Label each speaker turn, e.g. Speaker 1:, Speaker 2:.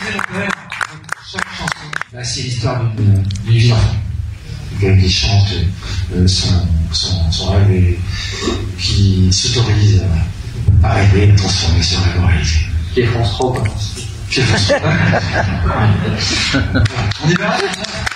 Speaker 1: Chaque chanson, là, c'est l'histoire d'une vie d'enfant. Quelqu'un qui chante son rêve et qui s'autorise à rêver, à transformer son rêve en réalité.
Speaker 2: Qui est France 3, quoi.
Speaker 1: Qui est France 3. On y va?